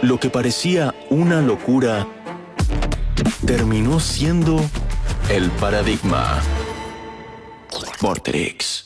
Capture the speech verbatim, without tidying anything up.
Lo que parecía una locura terminó siendo el paradigma. Vorterix.